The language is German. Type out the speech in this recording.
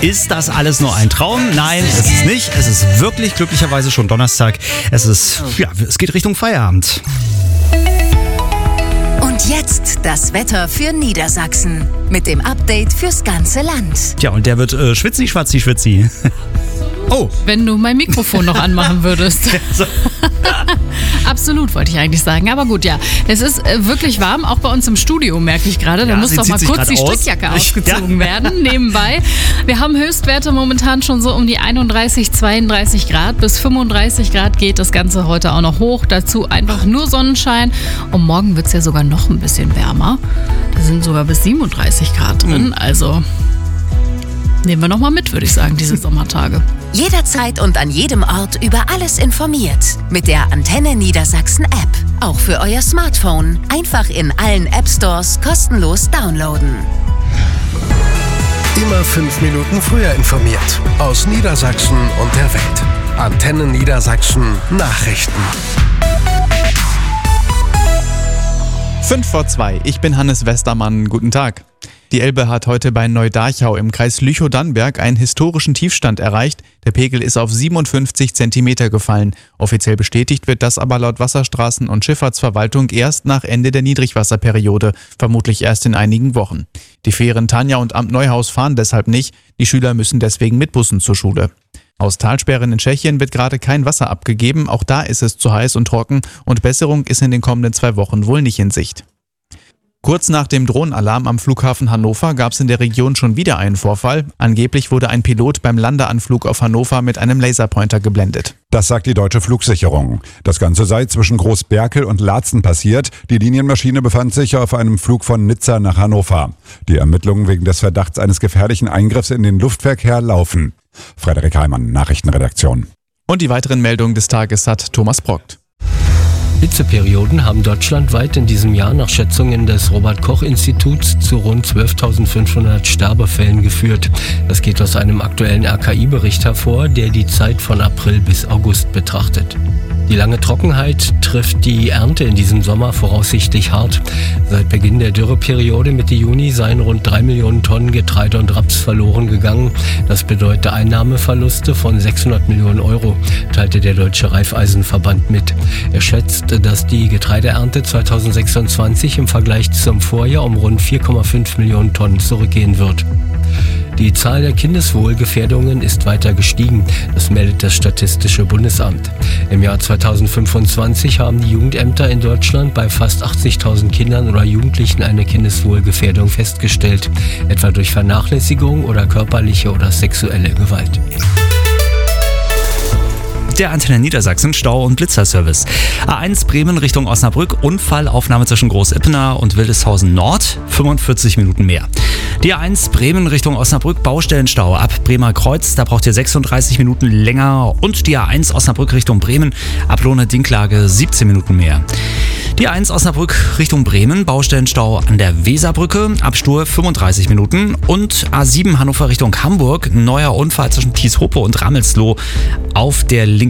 Ist das alles nur ein Traum? Nein, es ist nicht. Es ist wirklich glücklicherweise schon Donnerstag. Es geht Richtung Feierabend. Und jetzt das Wetter für Niedersachsen mit dem Update fürs ganze Land. Tja, und der wird schwitzi, schwatzi, schwitzi. Oh. Wenn du mein Mikrofon noch anmachen würdest. Absolut, wollte ich eigentlich sagen. Aber gut, ja. Es ist wirklich warm, auch bei uns im Studio, merke ich gerade. Da muss doch mal kurz die Strickjacke ausgezogen werden, nebenbei. Wir haben Höchstwerte momentan schon so um die 31, 32 Grad. Bis 35 Grad geht das Ganze heute auch noch hoch. Dazu einfach nur Sonnenschein. Und morgen wird es ja sogar noch ein bisschen wärmer. Da sind sogar bis 37 Grad drin. Also nehmen wir nochmal mit, würde ich sagen, diese Sommertage. Jederzeit und an jedem Ort über alles informiert. Mit der Antenne Niedersachsen App. Auch für euer Smartphone. Einfach in allen App Stores kostenlos downloaden. Immer 5 Minuten früher informiert. Aus Niedersachsen und der Welt. Antenne Niedersachsen Nachrichten. 5:02. Ich bin Hannes Westermann. Guten Tag. Die Elbe hat heute bei Neudarchau im Kreis Lüchow-Dannenberg einen historischen Tiefstand erreicht. Der Pegel ist auf 57 Zentimeter gefallen. Offiziell bestätigt wird das aber laut Wasserstraßen- und Schifffahrtsverwaltung erst nach Ende der Niedrigwasserperiode, vermutlich erst in einigen Wochen. Die Fähren Tanja und Amt Neuhaus fahren deshalb nicht. Die Schüler müssen deswegen mit Bussen zur Schule. Aus Talsperren in Tschechien wird gerade kein Wasser abgegeben. Auch da ist es zu heiß und trocken und Besserung ist in den kommenden 2 Wochen wohl nicht in Sicht. Kurz nach dem Drohnenalarm am Flughafen Hannover gab es in der Region schon wieder einen Vorfall. Angeblich wurde ein Pilot beim Landeanflug auf Hannover mit einem Laserpointer geblendet. Das sagt die Deutsche Flugsicherung. Das Ganze sei zwischen Großberkel und Laatzen passiert. Die Linienmaschine befand sich auf einem Flug von Nizza nach Hannover. Die Ermittlungen wegen des Verdachts eines gefährlichen Eingriffs in den Luftverkehr laufen. Frederik Heimann, Nachrichtenredaktion. Und die weiteren Meldungen des Tages hat Thomas Brockt. Hitzeperioden haben deutschlandweit in diesem Jahr nach Schätzungen des Robert-Koch-Instituts zu rund 12.500 Sterbefällen geführt. Das geht aus einem aktuellen RKI-Bericht hervor, der die Zeit von April bis August betrachtet. Die lange Trockenheit trifft die Ernte in diesem Sommer voraussichtlich hart. Seit Beginn der Dürreperiode Mitte Juni seien rund 3 Millionen Tonnen Getreide und Raps verloren gegangen. Das bedeutet Einnahmeverluste von 600 Millionen Euro, teilte der Deutsche Raiffeisenverband mit. Er schätzt, dass die Getreideernte 2026 im Vergleich zum Vorjahr um rund 4,5 Millionen Tonnen zurückgehen wird. Die Zahl der Kindeswohlgefährdungen ist weiter gestiegen, das meldet das Statistische Bundesamt. Im Jahr 2025 haben die Jugendämter in Deutschland bei fast 80.000 Kindern oder Jugendlichen eine Kindeswohlgefährdung festgestellt, etwa durch Vernachlässigung oder körperliche oder sexuelle Gewalt. Der Antenne Niedersachsen Stau- und Blitzerservice. A1 Bremen Richtung Osnabrück, Unfallaufnahme zwischen Groß-Ippener und Wildeshausen Nord, 45 Minuten mehr. Die A1 Bremen Richtung Osnabrück, Baustellenstau ab Bremer Kreuz, da braucht ihr 36 Minuten länger. Und die A1 Osnabrück Richtung Bremen, ab Lohne-Dinklage 17 Minuten mehr. Die A1 Osnabrück Richtung Bremen, Baustellenstau an der Weserbrücke, ab Stur 35 Minuten. Und A7 Hannover Richtung Hamburg, neuer Unfall zwischen Tieshope und Rammelsloh auf der linken